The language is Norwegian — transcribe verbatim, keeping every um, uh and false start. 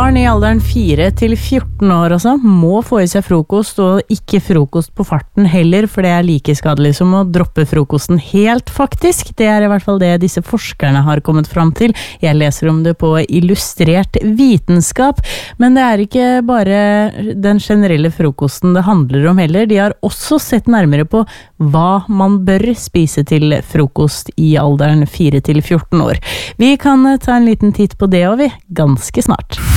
Barn i alderen fire til fjorten år også må få i seg frokost, og ikke frokost på farten heller, for det er like skadelig som å droppe frokosten helt faktisk. Det er i hvert fall det disse forskerne har kommet fram til. Jeg leser om det på Illustrert Vitenskap, men det er ikke bare den generelle frokosten det handler om heller. De har også sett nærmere på hva man bør spise til frokost i alderen fire til fjorten år. Vi kan ta en liten titt på det, og vi ganske snart.